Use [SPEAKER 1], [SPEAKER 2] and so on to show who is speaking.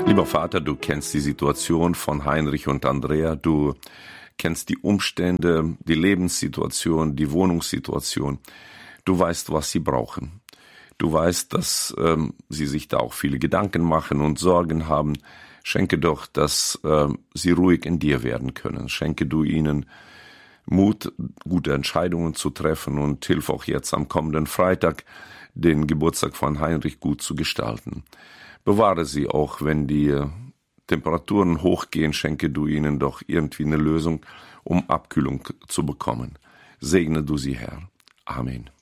[SPEAKER 1] Lieber Vater, du kennst die Situation von Heinrich und Andrea, du kennst die Umstände, die Lebenssituation, die Wohnungssituation. Du weißt, was sie brauchen. Du weißt, dass sie sich da auch viele Gedanken machen und Sorgen haben. Schenke doch, dass sie ruhig in dir werden können. Schenke du ihnen Mut, gute Entscheidungen zu treffen und hilf auch jetzt am kommenden Freitag, den Geburtstag von Heinrich gut zu gestalten. Bewahre sie auch, wenn die Temperaturen hochgehen, schenke du ihnen doch irgendwie eine Lösung, um Abkühlung zu bekommen. Segne du sie, Herr. Amen.